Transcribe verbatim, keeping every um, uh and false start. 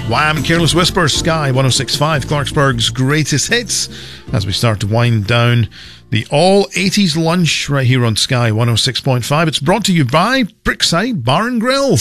Wham! Careless Whisper, Sky one oh six point five, Clarksburg's greatest hits, as we start to wind down the all eighties lunch right here on Sky one oh six point five. It's brought to you by Brickside Bar and Grill.